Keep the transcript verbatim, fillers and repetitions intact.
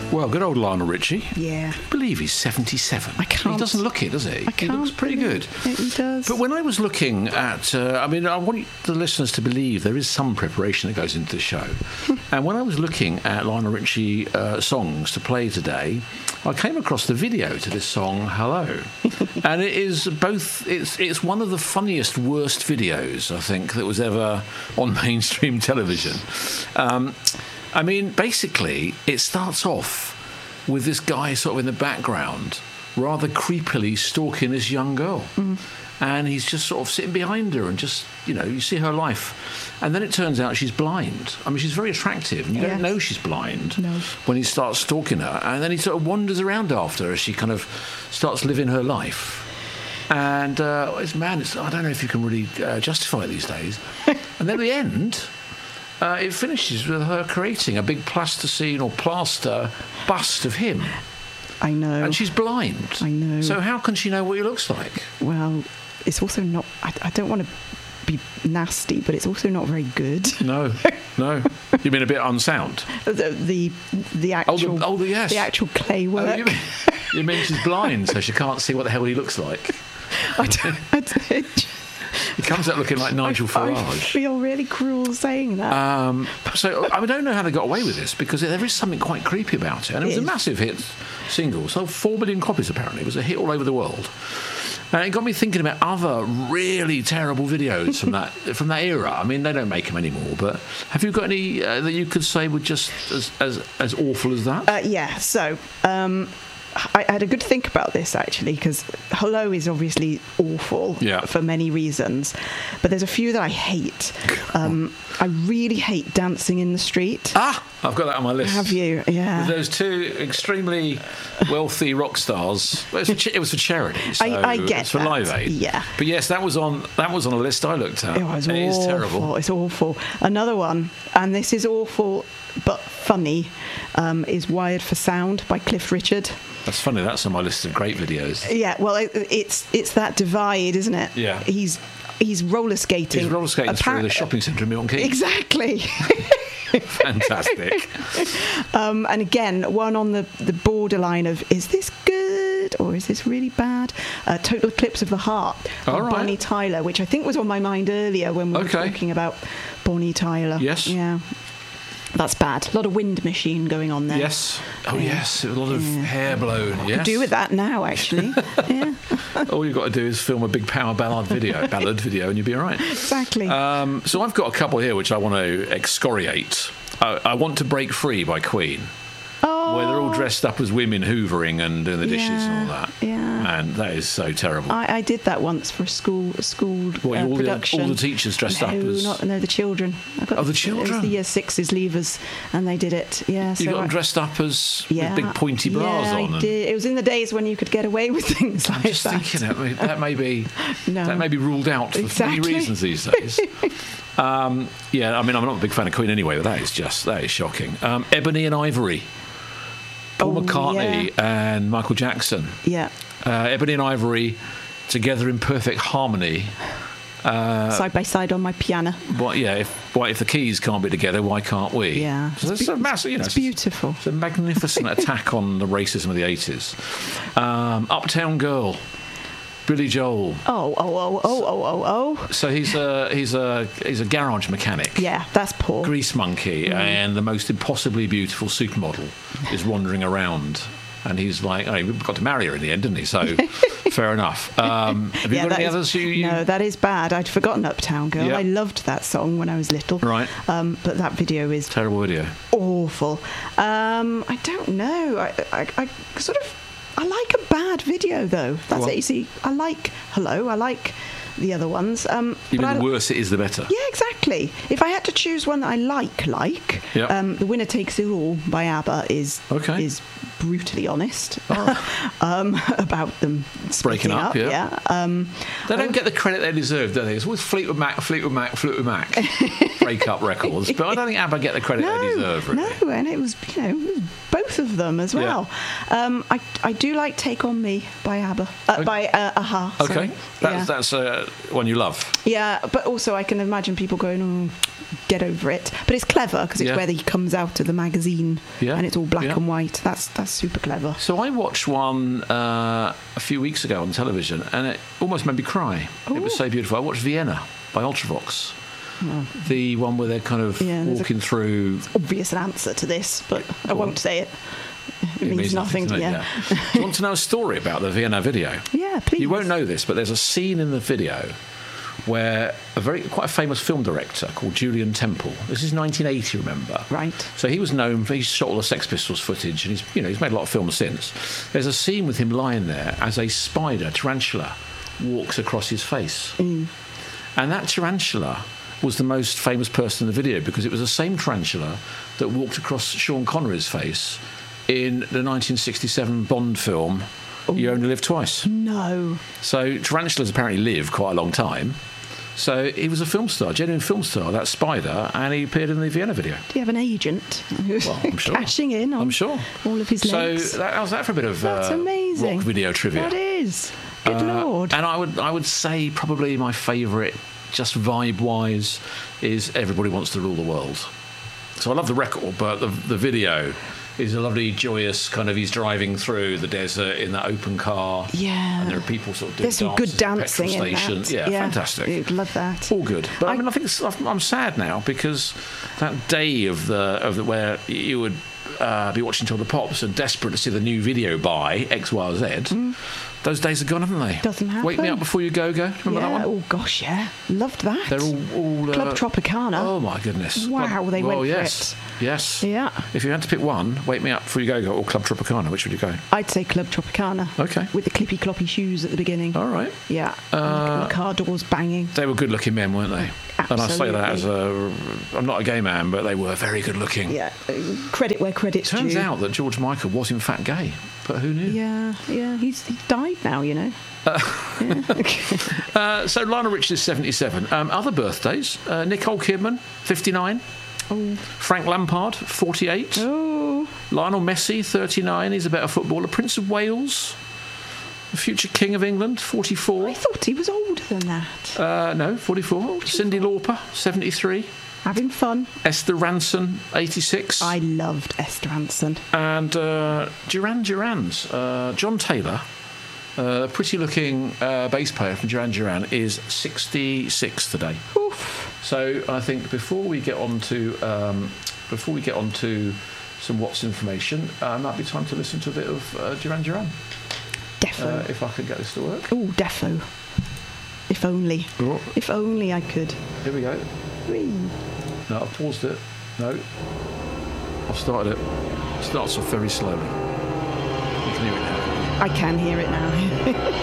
Well, good old Lionel Richie. Yeah. I believe he's seventy-seven. I can't. He doesn't look it, does he? I can't he looks pretty good. Yeah, he does. But when I was looking at, uh, I mean, I want the listeners to believe there is some preparation that goes into the show. And when I was looking at Lionel Richie uh, songs to play today, I came across the video to this song, Hello. And it is both, it's, it's one of the funniest, worst videos, I think, that was ever on mainstream television. Um, I mean, basically, it starts off with this guy sort of in the background, rather creepily stalking this young girl. Mm. And he's just sort of sitting behind her and just, you know, you see her life. And then it turns out she's blind. I mean, she's very attractive, and you yes. don't know she's blind no. when he starts stalking her. And then he sort of wanders around after her as she kind of starts living her life. And, uh, it's, man, it's, I don't know if you can really uh, justify it these days. And then at the end... Uh, it finishes with her creating a big plasticine or plaster bust of him. I know. And she's blind. I know. So how can she know what he looks like? Well, it's also not... I, I don't want to be nasty, but it's also not very good. No, no. You mean a bit unsound? The the, the actual... Oh, the, oh, the, yes. The actual clay work. Oh, you, mean, you mean she's blind, so she can't see what the hell he looks like? I don't... I don't He comes out looking like Nigel I, Farage. I feel really cruel saying that. Um, so I don't know how they got away with this, because there is something quite creepy about it. And it, it was is. a massive hit single. Sold four million copies, apparently. It was a hit all over the world. And it got me thinking about other really terrible videos from that from that era. I mean, they don't make them anymore, but have you got any uh, that you could say were just as as, as awful as that? Uh, yeah, so... Um, I had a good think about this, actually, because Hello is obviously awful yeah. for many reasons, but there's a few that I hate. Um, I really hate Dancing in the Street. Ah, I've got that on my list. Have you? Yeah. Those two extremely wealthy rock stars. Well, it, was for, it was for charity. So I, I get it's for that. Live Aid. Yeah. But yes, that was on that was on a list I looked at. It was it awful. is terrible. It's awful. Another one, and this is awful but funny, um, is Wired for Sound by Cliff Richard. That's funny. That's on my list of great videos. Yeah, well, it, it's it's that divide, isn't it? Yeah. He's he's roller skating. He's roller skating Appar- through the shopping centre in Milton Keynes. Exactly. Fantastic. Um, and again, one on the, the borderline of, is this good or is this really bad? Uh, Total Eclipse of the Heart by All right. Bonnie Tyler, which I think was on my mind earlier when we okay. were talking about Bonnie Tyler. Yes. Yeah. That's bad. A lot of wind machine going on there. Yes. Oh, yeah. yes. A lot of yeah. hair blown. Yes. Could do with that now, actually. Yeah. All you've got to do is film a big power ballad video, ballad video, and you'll be all right. Exactly. Um, so I've got a couple here which I want to excoriate. I, I Want to Break Free by Queen. Oh. Where they're all dressed up as women hoovering and doing the dishes yeah. and all that. Yeah. And that is so terrible. I, I did that once for a school a school what, uh, all production. The, all the teachers dressed no, up as... Not, no, the children. I got, Oh, the children? It was the year sixes leavers, and they did it. Yeah, You so got them I, dressed up as yeah, with big pointy bras yeah, on. I and did. It was in the days when you could get away with things like I'm just that. thinking that, that may be No. that may be ruled out for Exactly. many reasons these days. um, yeah, I mean, I'm not a big fan of Queen anyway, but that is just that is shocking. Um, Ebony and Ivory. Paul Oh, McCartney yeah. and Michael Jackson. Yeah. Uh, Ebony and Ivory together in perfect harmony. Uh, side by side on my piano. What? Yeah. If why, if the keys can't be together, why can't we? Yeah. So it's, It's a massive. You know, It's beautiful. It's a magnificent attack on the racism of the eighties. Um, Uptown Girl. Billy Joel. Oh, oh, oh, oh, oh, oh, oh. So he's a he's a he's a garage mechanic. Yeah, that's poor. Grease monkey, mm. and the most impossibly beautiful supermodel is wandering around, and he's like, oh, we got to marry her in the end, didn't he? So fair enough. Um, have you yeah, got any is, others? You, you... No, that is bad. I'd forgotten Uptown Girl. Yeah. I loved that song when I was little. Right. Um, but that video is terrible video. Awful. Um, I don't know. I, I, I sort of. I like a bad video, though. That's well, it. You see, I like Hello. I like the other ones. Um, you mean I, the worse it is, the better? Yeah, exactly. If I had to choose one that I like, like, yep. um, The Winner Takes It All by ABBA is okay. is brutally honest oh. um, about them breaking up. up yeah, yeah. Um, they don't um, get the credit they deserve, do they? It's always Fleetwood Mac, Fleetwood Mac, Fleetwood Mac break-up records, but I don't think ABBA get the credit no, they deserve. Really. No, and it was you know it was both of them as well. Yeah. Um, I I do like Take On Me by ABBA uh, okay. by uh, Aha. Okay, sorry. that's yeah. that's uh, one you love. Yeah, but also I can imagine people going, oh, get over it. But it's clever because it's Yeah. where he comes out of the magazine Yeah. and it's all black Yeah. and white. That's that's super clever. So I watched one uh, a few weeks ago on television, and it almost made me cry. It was Ooh. so beautiful. I watched Vienna by Ultravox, the one where they're kind of Yeah, there's a- walking through. Obvious answer to this, but I Go on. won't say it. It, means, nothing. doesn't it? yeah. Do you want to know a story about the Vienna video? Yeah, please. You won't know this, but there's a scene in the video where a very quite a famous film director called Julian Temple. This is nineteen eighty, remember? Right. So he was known for, he's shot all the Sex Pistols footage, and he's, you know, he's made a lot of films since. There's a scene with him lying there as a spider, tarantula, walks across his face. Mm. And that tarantula was the most famous person in the video because it was the same tarantula that walked across Sean Connery's face in the nineteen sixty-seven Bond film, You Only Live Twice. No. So tarantulas apparently live quite a long time. So he was a film star, genuine film star, that spider, and he appeared in the Vienna video. Do you have an agent who's Well, I'm sure. cashing in on I'm sure. all of his So legs? that, how's that for a bit of That's uh, amazing. rock video trivia? That is. Good Uh, lord. And I would, I would say probably my favourite, just vibe-wise, is Everybody Wants to Rule the World. So I love the record, but the, the video is a lovely, joyous kind of, he's driving through the desert in that open car. Yeah. And there are people sort of doing There's some good dances at dancing petrol in station. that. Yeah, fantastic. You'd love that. All good, but I, I- mean, I think it's, I'm sad now because that day of the of the where you would uh, be watching Till the Pops and desperate to see the new video by X, Y, or Z. Mm. Those days are gone, haven't they? Doesn't happen. Wake Me Up Before You Go Go. Remember yeah. that one? Oh gosh, yeah. Loved that. They're all, all uh, Club Tropicana. Oh my goodness! Wow, Club, they well, went for yes, it. yes. Yeah. If you had to pick one, Wake Me Up Before You Go Go or Club Tropicana, which would you go? I'd say Club Tropicana. Okay. With the clippy cloppy shoes at the beginning. All right. Yeah. Uh, and the car doors banging. They were good-looking men, weren't they? And I say that as a, I'm not a gay man, but they were very good-looking. Yeah. Credit where credit's Turns due. out that George Michael was in fact gay, but who knew? Yeah, yeah. He's he died now, you know. Yeah. Uh, so Lionel Richie is seventy-seven. Um, other birthdays: uh, Nicole Kidman, fifty-nine. Oh. Frank Lampard, forty-eight. Oh. Lionel Messi, thirty-nine. He's a better footballer. Prince of Wales, the future King of England, forty-four. I thought he was older than that. Uh, no, forty-four. Cyndi Lauper, seventy-three. Having fun. Esther Ranson, eighty-six. I loved Esther Ranson. And uh, Duran Duran's uh, John Taylor, uh, a pretty-looking uh, bass player from Duran Duran, is sixty-six today. Oof. So I think before we get on to um, before we get on to some What's information, uh, it might be time to listen to a bit of uh, Duran Duran. Defo. Uh, if I could get this to work. Oh, defo. If only. Oh, If only I could. here we go. Whee. No, I've paused it. No, I've started it. It starts off very slowly. You can hear it now. I can hear it now.